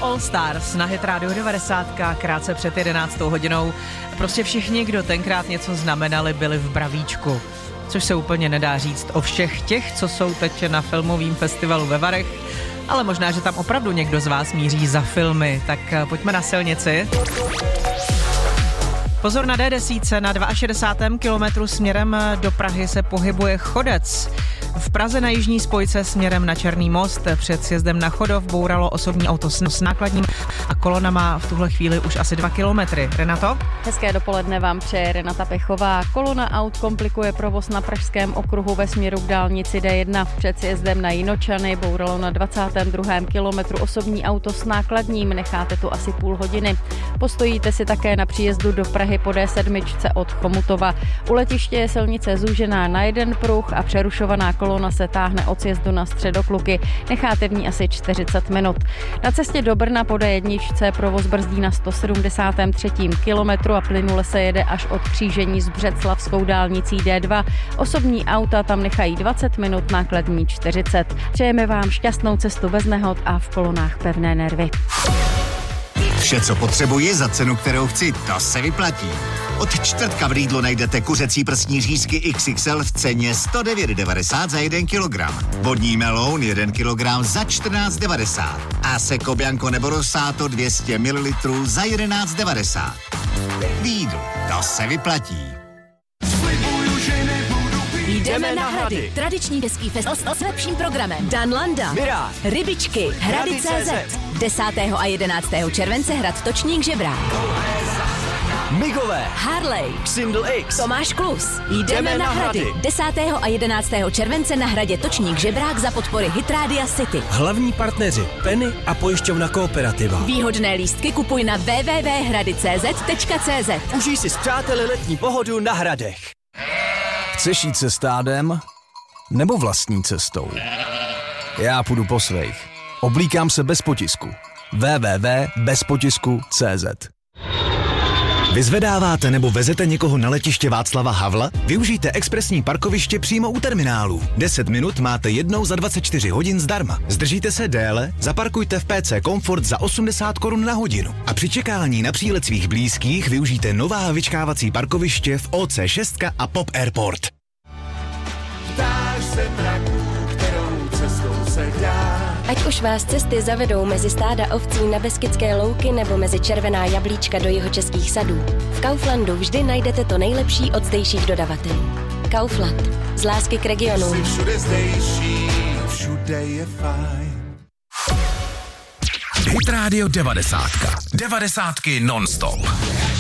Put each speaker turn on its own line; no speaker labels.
All Stars na Hit Radio 90, krátce před 11. hodinou. Prostě všichni, kdo tenkrát něco znamenali, byli v Bravíčku. Což se úplně nedá říct o všech těch, co jsou teď na filmovém festivalu ve Varech, ale možná, že tam opravdu někdo z vás míří za filmy. Tak pojďme na silnici. Pozor na D10, na 62. kilometru směrem do Prahy se pohybuje chodec. V Praze na jižní spojce směrem na Černý most před sjezdem na Chodov bouralo osobní auto s nákladním a kolona má v tuhle chvíli už asi 2 kilometry. Renato?
Hezké dopoledne vám přeje Renata Pechová. Kolona aut komplikuje provoz na pražském okruhu ve směru k dálnici D1. Před sjezdem na Jinočany bouralo na 22. kilometru osobní auto s nákladním. Necháte tu asi půl hodiny. Postojíte si také na příjezdu do Prahy po D7 od Chomutova. U letiště je silnice zúžená na jeden pruh a přerušovaná kolona se táhne od sjezdu na Středokluky. Necháte v ní asi 40 minut. Na cestě do Brna po D1 provoz brzdí na 173. kilometru a plynule se jede až od křížení s Břeclavskou dálnicí D2. Osobní auta tam nechají 20 minut, nákladní 40. Přejeme vám šťastnou cestu bez nehod a v kolonách pevné nervy.
Vše, co potřebuji za cenu, kterou chci, to se vyplatí. Od čtvrtka v Lidlu najdete kuřecí prsní řízky XXL v ceně 109,90 za 1 kilogram. Vodní meloun 1 kilogram za 14,90. A Seco Bianco nebo Rosato 200 ml za 11,90. Lidl, to se vyplatí.
Jdeme na Hrady. Tradiční český festival s lepším programem. Dan Landa,
Mirá,
Rybičky, Hrady.cz. 10. a 11. července hrad Točník Žebrák.
Migové,
Harley,
Xindl X,
Tomáš Klus. Jdeme na Hrady. 10. a 11. července na hradě Točník Žebrák za podpory Hit Radio City.
hlavní partneři Penny a pojišťovna Kooperativa.
Výhodné lístky kupuj na www.hrady.cz.
Užij si s přáteli letní pohodu na Hradech.
Chceš jít se stádem? Nebo vlastní cestou? Já půjdu po svých. Oblíkám se bez potisku. www.bezpotisku.cz.
Vyzvedáváte nebo vezete někoho na letiště Václava Havla? Využijte expresní parkoviště přímo u terminálu. 10 minut máte jednou za 24 hodin zdarma. Zdržíte se déle? Zaparkujte v PC Comfort za 80 Kč na hodinu. A při čekání na přílet svých blízkých využijte nová vyčkávací parkoviště v OC6 a Pop Airport.
Ptáš se mraků, kterou cestou se dá.
Ať už vás cesty zavedou mezi stáda ovcí na Beskydské louky nebo mezi červená jablíčka do jihočeských sadů, v Kauflandu vždy najdete to nejlepší od zdejších dodavatelů. Kaufland. Z lásky k regionu.
Jsi všude zdejší, všude je fajn.
Hit Radio 90. 90 non-stop.